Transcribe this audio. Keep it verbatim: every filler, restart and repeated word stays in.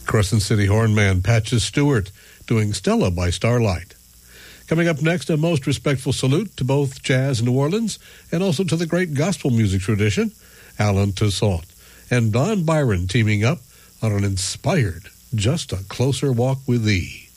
Crescent City hornman Patches Stewart doing Stella by Starlight. Coming up next, a most respectful salute to both jazz New Orleans and also to the great gospel music tradition, Alan Toussaint, and Don Byron teaming up on an inspired Just a Closer Walk with Thee.